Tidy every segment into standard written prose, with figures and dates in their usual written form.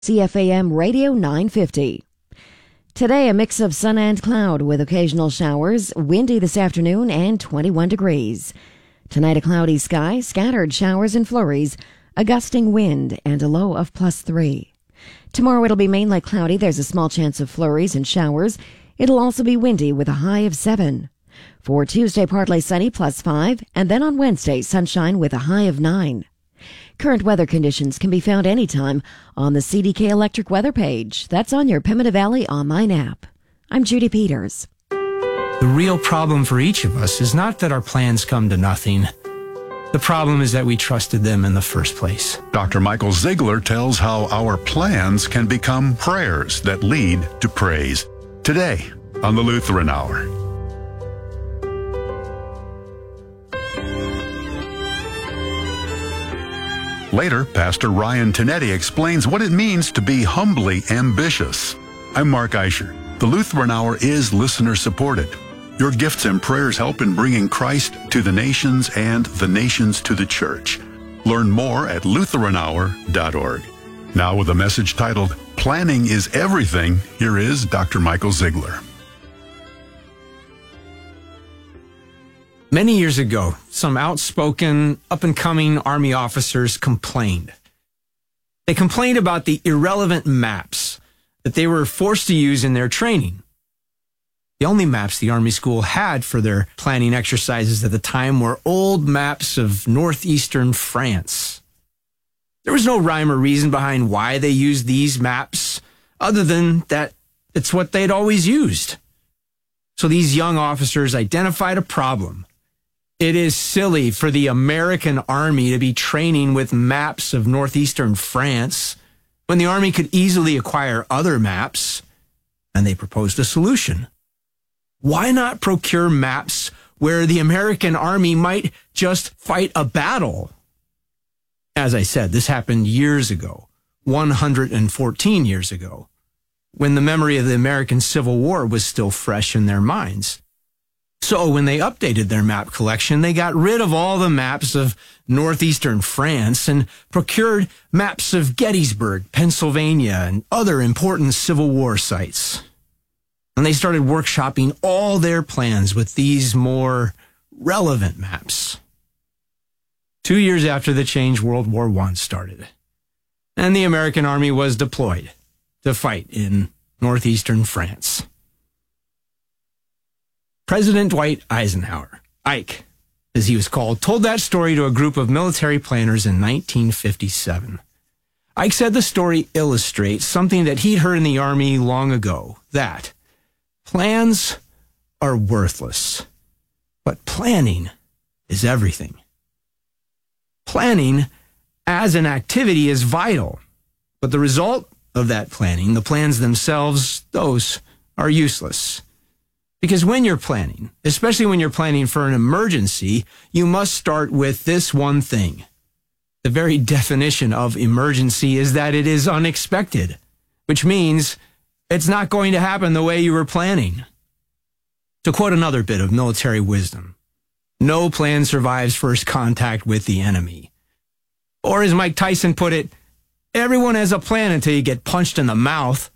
CFAM Radio 950. Today, a mix of sun and cloud with occasional showers, windy this afternoon, and 21 degrees. Tonight, a cloudy sky, scattered showers and flurries, a gusting wind, and a low of +3. Tomorrow, it'll be mainly cloudy. There's a small chance of flurries and showers. It'll also be windy with a high of 7. For Tuesday, partly sunny, +5, and then on Wednesday, sunshine with a high of 9. Current weather conditions can be found anytime on the CDK Electric weather page. That's on your Pimminta Valley online app. I'm Judy Peters. The real problem for each of us is not that our plans come to nothing. The problem is that we trusted them in the first place. Dr. Michael Ziegler tells how our plans can become prayers that lead to praise. Today on the Lutheran Hour. Later, Pastor Ryan Tinetti explains what it means to be humbly ambitious. I'm Mark Eicher. The Lutheran Hour is listener-supported. Your gifts and prayers help in bringing Christ to the nations and the nations to the church. Learn more at LutheranHour.org. Now with a message titled, Planning is Everything, here is Dr. Michael Ziegler. Many years ago, some outspoken, up-and-coming Army officers complained. They complained about the irrelevant maps that they were forced to use in their training. The only maps the Army school had for their planning exercises at the time were old maps of northeastern France. There was no rhyme or reason behind why they used these maps, other than that it's what they'd always used. So these young officers identified a problem. It is silly for the American Army to be training with maps of northeastern France when the Army could easily acquire other maps, and they proposed a solution. Why not procure maps where the American Army might just fight a battle? As I said, this happened years ago, 114 years ago, when the memory of the American Civil War was still fresh in their minds. So when they updated their map collection, they got rid of all the maps of northeastern France and procured maps of Gettysburg, Pennsylvania, and other important Civil War sites. And they started workshopping all their plans with these more relevant maps. 2 years after the change, World War I started, and the American Army was deployed to fight in northeastern France. President Dwight Eisenhower, Ike, as he was called, told that story to a group of military planners in 1957. Ike said the story illustrates something that he'd heard in the Army long ago, that plans are worthless, but planning is everything. Planning as an activity is vital, but the result of that planning, the plans themselves, those are useless. Because when you're planning, especially when you're planning for an emergency, you must start with this one thing. The very definition of emergency is that it is unexpected, which means it's not going to happen the way you were planning. To quote another bit of military wisdom, no plan survives first contact with the enemy. Or as Mike Tyson put it, everyone has a plan until you get punched in the mouth.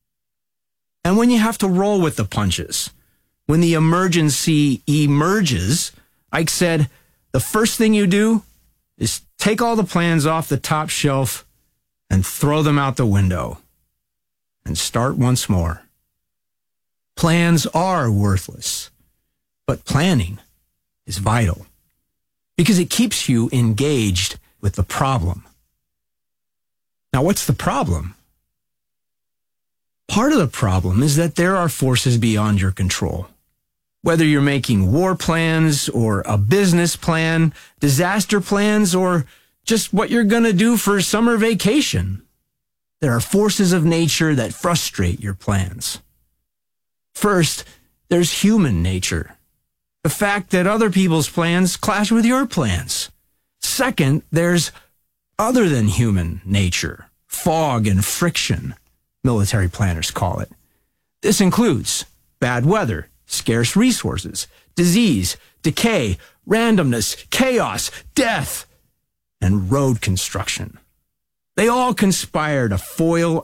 And when you have to roll with the punches, when the emergency emerges, Ike said, the first thing you do is take all the plans off the top shelf and throw them out the window and start once more. Plans are worthless, but planning is vital because it keeps you engaged with the problem. Now, what's the problem? Part of the problem is that there are forces beyond your control. Whether you're making war plans or a business plan, disaster plans, or just what you're going to do for summer vacation, there are forces of nature that frustrate your plans. First, there's human nature. The fact that other people's plans clash with your plans. Second, there's other than human nature, fog and friction, military planners call it. This includes bad weather, scarce resources, disease, decay, randomness, chaos, death, and road construction. They all conspire to foil